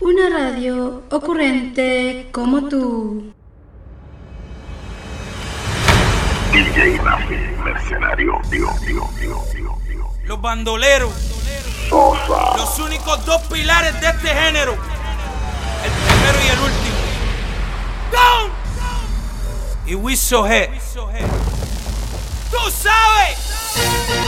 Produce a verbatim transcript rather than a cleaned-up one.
Una radio ocurrente como tú. D J Nafi, mercenario, Dios, Dios, Dios, Dios, Dios. Los bandoleros. Sosa. Los únicos dos pilares de este género. El primero y el último. ¡Down! Y Wiso G. ¡Tú sabes!